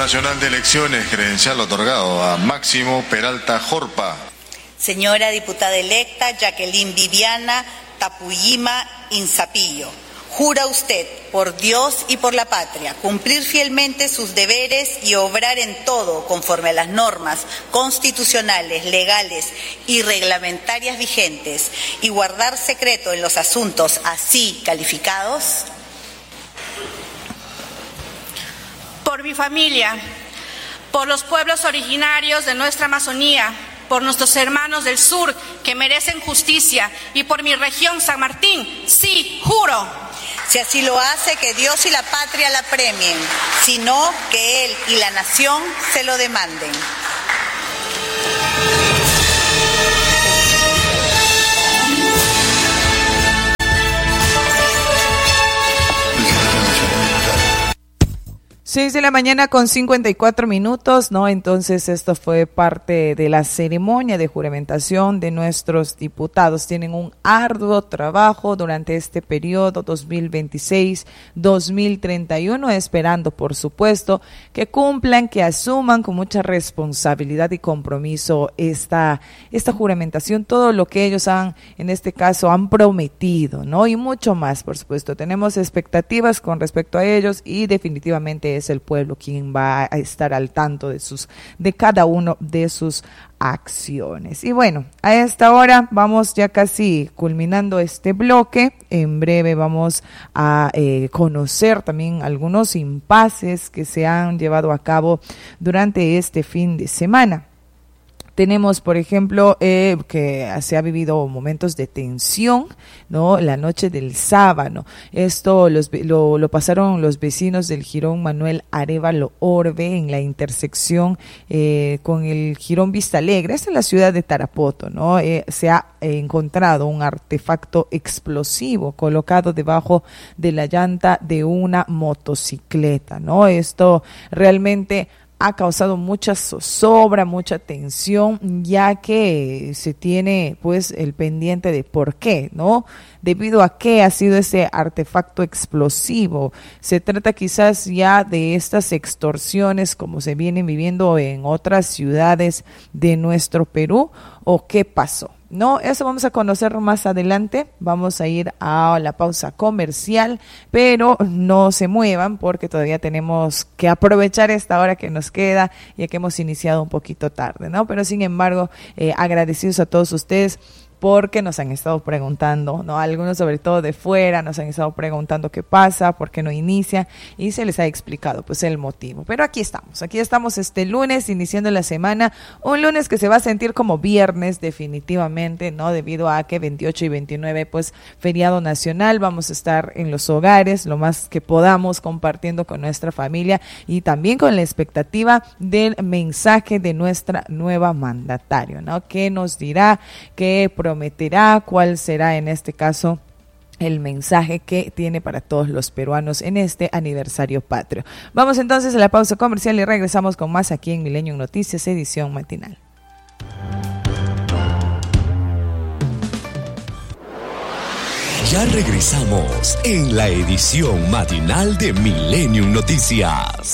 Nacional de Elecciones, credencial otorgado a Máximo Peralta Jorpa. Señora diputada electa Jacqueline Viviana Tapuyima Inzapillo, ¿jura usted, por Dios y por la patria, cumplir fielmente sus deberes y obrar en todo conforme a las normas constitucionales, legales y reglamentarias vigentes y guardar secreto en los asuntos así calificados? Por mi familia, por los pueblos originarios de nuestra Amazonía, por nuestros hermanos del sur que merecen justicia y por mi región San Martín, sí, juro. Si así lo hace, que Dios y la patria la premien, si no, que él y la nación se lo demanden. Seis de la mañana con 54 minutos, ¿no? Entonces esto fue parte de la ceremonia de juramentación de nuestros diputados. Tienen un arduo trabajo durante este periodo 2026-2031, esperando, por supuesto, que cumplan, que asuman con mucha responsabilidad y compromiso esta juramentación, todo lo que ellos en este caso, han prometido, ¿no? Y mucho más, por supuesto. Tenemos expectativas con respecto a ellos y definitivamente es el pueblo quien va a estar al tanto de cada uno de sus acciones. Y bueno, a esta hora vamos ya casi culminando este bloque. En breve vamos a conocer también algunos impases que se han llevado a cabo durante este fin de semana. Tenemos, por ejemplo, que se ha vivido momentos de tensión, ¿no? La noche del sábado. Esto lo pasaron los vecinos del Jirón Manuel Arévalo Orbe en la intersección con el Jirón Vista Alegre. Es en la ciudad de Tarapoto, ¿no? Se ha encontrado un artefacto explosivo colocado debajo de la llanta de una motocicleta, ¿no? Esto realmente ha causado mucha zozobra, mucha tensión, ya que se tiene pues el pendiente de por qué, ¿no? Debido a qué ha sido ese artefacto explosivo. Se trata quizás ya de estas extorsiones como se vienen viviendo en otras ciudades de nuestro Perú, o qué pasó. No, eso vamos a conocer más adelante. Vamos a ir a la pausa comercial, pero no se muevan porque todavía tenemos que aprovechar esta hora que nos queda, ya que hemos iniciado un poquito tarde, ¿no? Pero sin embargo, agradecidos a todos ustedes porque nos han estado preguntando, ¿no? Algunos sobre todo de fuera nos han estado preguntando qué pasa, por qué no inicia, y se les ha explicado pues el motivo. Pero aquí estamos este lunes iniciando la semana, un lunes que se va a sentir como viernes definitivamente, ¿no? Debido a que 28 y 29 pues feriado nacional, vamos a estar en los hogares lo más que podamos compartiendo con nuestra familia y también con la expectativa del mensaje de nuestra nueva mandataria, ¿no? ¿Qué nos dirá? ¿Qué prometerá? ¿Cuál será en este caso el mensaje que tiene para todos los peruanos en este aniversario patrio? Vamos entonces a la pausa comercial y regresamos con más aquí en Millennium Noticias, edición matinal. Ya regresamos en la edición matinal de Millennium Noticias.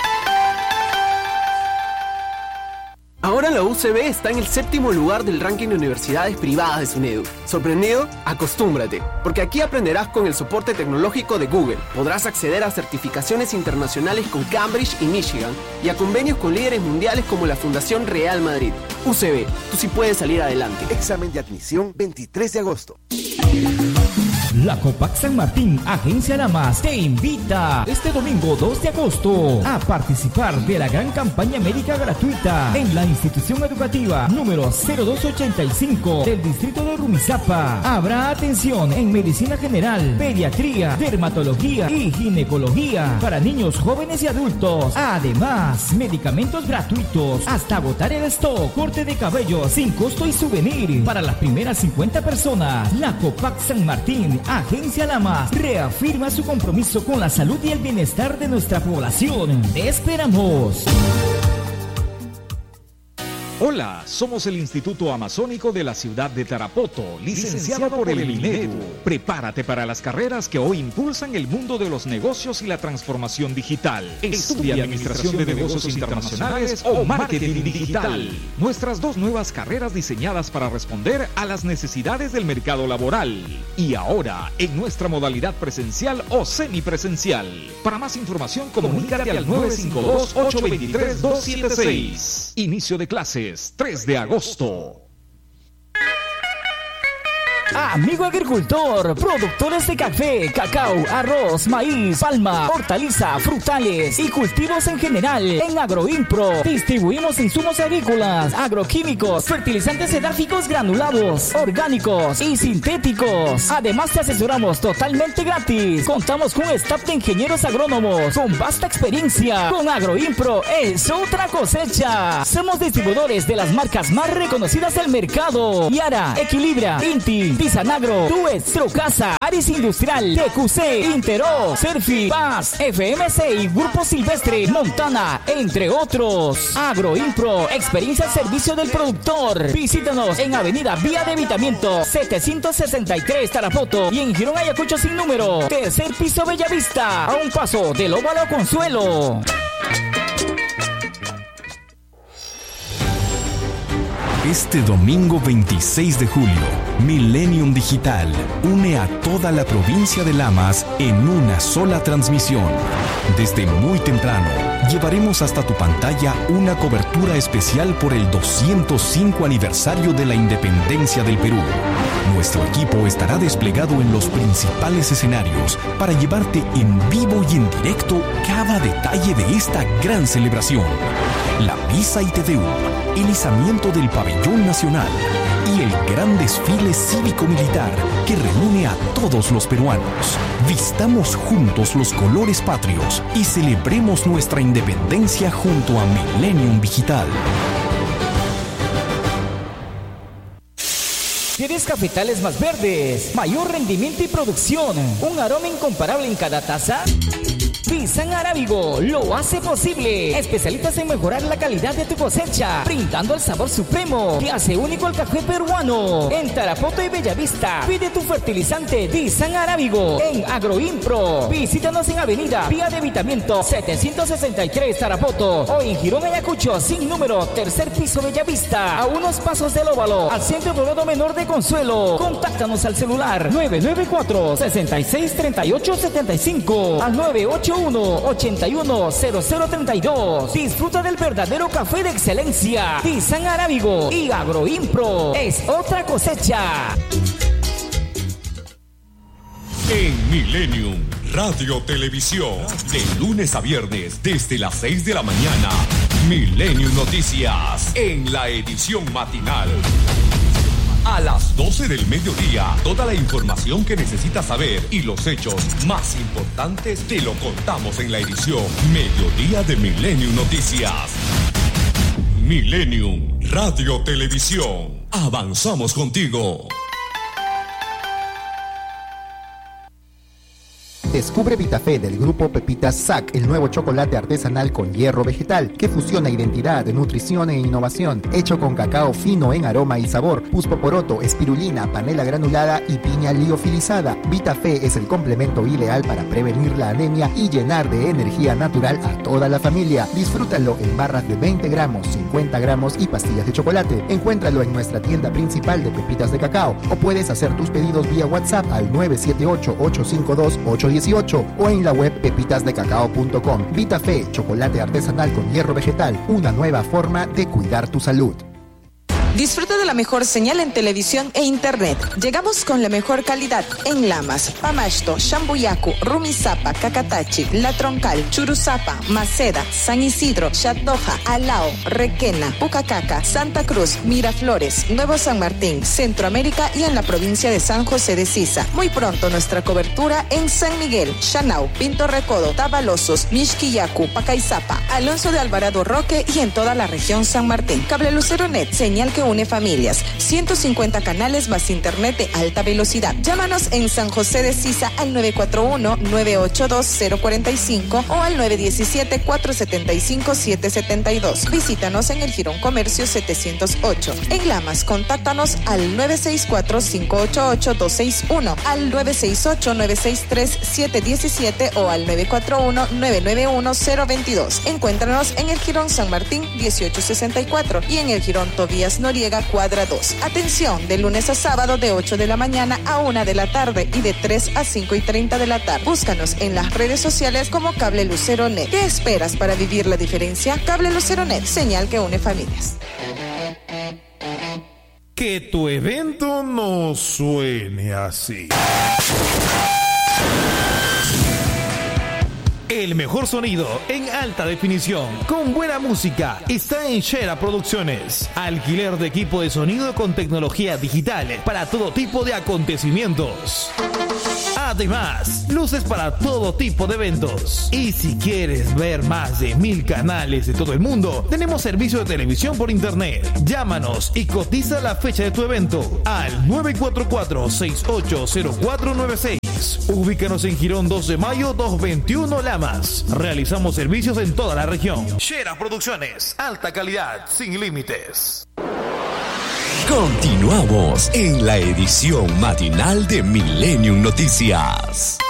Ahora la UCB está en el 7º lugar del ranking de universidades privadas de SUNEDU. ¿Sorprendido? Acostúmbrate, porque aquí aprenderás con el soporte tecnológico de Google. Podrás acceder a certificaciones internacionales con Cambridge y Michigan y a convenios con líderes mundiales como la Fundación Real Madrid. UCB, tú sí puedes salir adelante. Examen de admisión 23 de agosto. La Copac San Martín, Agencia La Más, te invita este domingo 2 de agosto a participar de la gran campaña médica gratuita en la institución educativa número 0285 del distrito de Rumizápa. Habrá atención en medicina general, pediatría, dermatología y ginecología para niños, jóvenes y adultos. Además, medicamentos gratuitos hasta agotar el stock, corte de cabello sin costo y souvenir para las primeras 50 personas. La Copac San Martín, Agencia La Más, reafirma su compromiso con la salud y el bienestar de nuestra población. ¡Te esperamos! Hola, somos el Instituto Amazónico de la ciudad de Tarapoto, licenciado por el Minedu. Prepárate para las carreras que hoy impulsan el mundo de los negocios y la transformación digital. Estudia Administración de Negocios Internacionales o Marketing Digital. Nuestras dos nuevas carreras diseñadas para responder a las necesidades del mercado laboral. Y ahora, en nuestra modalidad presencial o semipresencial. Para más información, comunícate al 952-823-276. Inicio de clases. 3 de agosto. Amigo agricultor, productores de café, cacao, arroz, maíz, palma, hortaliza, frutales y cultivos en general. En Agroimpro distribuimos insumos agrícolas, agroquímicos, fertilizantes edáficos granulados, orgánicos y sintéticos. Además te asesoramos totalmente gratis. Contamos con un staff de ingenieros agrónomos con vasta experiencia. Con Agroimpro es otra cosecha. Somos distribuidores de las marcas más reconocidas del mercado: Yara, Equilibra, Inti, Tisanagro, Tues, Trocasa, Aris Industrial, TQC, Intero, Serfi, Paz, FMC y Grupo Silvestre, Montana, entre otros. Agroimpro, experiencia al servicio del productor. Visítanos en Avenida Vía de Evitamiento 763 Tarapoto y en Girón Ayacucho sin número, tercer piso Bellavista, a un paso del Óvalo Consuelo. Este domingo 26 de julio, Millennium Digital une a toda la provincia de Lamas en una sola transmisión. Desde muy temprano, llevaremos hasta tu pantalla una cobertura especial por el 205 aniversario de la independencia del Perú. Nuestro equipo estará desplegado en los principales escenarios para llevarte en vivo y en directo cada detalle de esta gran celebración. La misa y Tedeum, el izamiento del pabellón nacional y el gran desfile cívico-militar que reúne a todos los peruanos. Vistamos juntos los colores patrios y celebremos nuestra independencia junto a Millennium Digital. ¿Quieres cafetales más verdes, mayor rendimiento y producción, un aroma incomparable en cada taza? Visan Arábigo lo hace posible. Especialistas en mejorar la calidad de tu cosecha, brindando el sabor supremo que hace único al café peruano. En Tarapoto y Bellavista, pide tu fertilizante Visan Arábigo en Agroimpro. Visítanos en Avenida Vía de Evitamiento 763 Tarapoto o en Girón Ayacucho sin número, tercer piso Bellavista, a unos pasos del Óvalo, al Centro Poblado Menor de Consuelo. Contáctanos al celular 994-663875 al 981-810032. Disfruta del verdadero café de excelencia. Visan Arábigo y Agroimpro es otra cosecha. En Millennium Radio Televisión, de lunes a viernes desde las 6 de la mañana, Millennium Noticias en la edición matinal. A las 12 del mediodía, toda la información que necesitas saber y los hechos más importantes te lo contamos en la edición Mediodía de Millennium Noticias. Millennium Radio Televisión. Avanzamos contigo. Descubre Vitafé del grupo Pepitas SAC, el nuevo chocolate artesanal con hierro vegetal que fusiona identidad, nutrición e innovación, hecho con cacao fino en aroma y sabor, puspoporoto, espirulina, panela granulada y piña liofilizada. Vitafé es el complemento ideal para prevenir la anemia y llenar de energía natural a toda la familia. Disfrútalo en barras de 20 gramos, 50 gramos y pastillas de chocolate. Encuéntralo en nuestra tienda principal de Pepitas de Cacao o puedes hacer tus pedidos vía WhatsApp al 978-852-810 o en la web pepitasdecacao.com. Vitafé, chocolate artesanal con hierro vegetal, una nueva forma de cuidar tu salud. Disfruta de la mejor señal en televisión e internet. Llegamos con la mejor calidad en Lamas, Pamashto, Shambuyacu, Rumisapa, Cacatachi, La Troncal, Churuzapa, Maceda, San Isidro, Chatoja, Alao, Requena, Pucacaca, Santa Cruz, Miraflores, Nuevo San Martín, Centroamérica y en la provincia de San José de Sisa. Muy pronto nuestra cobertura en San Miguel, Chanau, Pinto Recodo, Tabalosos, Mixquillacu, Pacaizapa, Alonso de Alvarado Roque y en toda la región San Martín. Cable Lucero Net, señal que que une familias. 150 canales más internet de alta velocidad. Llámanos en San José de Sisa al 941-982-045 o al 917-475-772. Visítanos en el Jirón Comercio 708. En Lamas, contáctanos al 964-588-261, al 968-963-717 o al 941-991-022. Encuéntranos en el Jirón San Martín 1864 y en el Jirón Tobías Noriega cuadra 2. Atención, de lunes a sábado de 8 de la mañana a 1 de la tarde y de 3 a 5:30 de la tarde. Búscanos en las redes sociales como Cable Lucero Net. ¿Qué esperas para vivir la diferencia? Cable Lucero Net, señal que une familias. Que tu evento no suene así. El mejor sonido en alta definición, con buena música, está en Shera Producciones. Alquiler de equipo de sonido con tecnología digital para todo tipo de acontecimientos. Además, luces para todo tipo de eventos. Y si quieres ver más de 1000 canales de todo el mundo, tenemos servicio de televisión por internet. Llámanos y cotiza la fecha de tu evento al 944-680496. Ubícanos en Girón 2 de Mayo 221 Lamas. Realizamos servicios en toda la región. Shera Producciones, alta calidad, sin límites. Continuamos en la edición matinal de Millennium Noticias.